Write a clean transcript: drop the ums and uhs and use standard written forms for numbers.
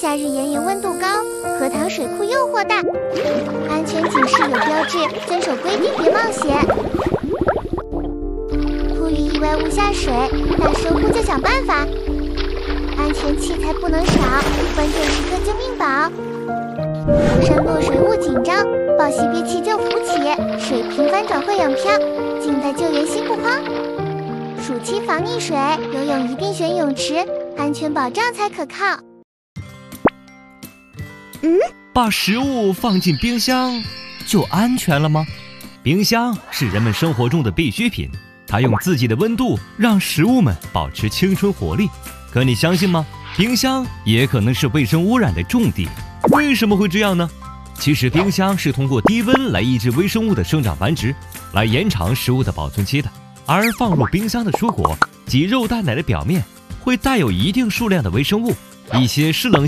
夏日炎炎温度高，荷塘水库诱惑大，安全警示有标志，遵守规定别冒险。呼吁意外物下水，大蛇呼救想办法。安全器材不能少，关键时刻救命宝。浮山落水勿紧张，抱熄别急救浮起，水平翻转会泳漂，静待救援心不慌。暑期防溺水，游泳一定选泳池，安全保障才可靠。 把食物放进冰箱就安全了吗？冰箱是人们生活中的必需品，它用自己的温度让食物们保持青春活力。可你相信吗？冰箱也可能是卫生污染的重地。为什么会这样呢？其实冰箱是通过低温来抑制微生物的生长繁殖，来延长食物的保存期的。而放入冰箱的蔬果及肉蛋奶的表面会带有一定数量的微生物，一些湿冷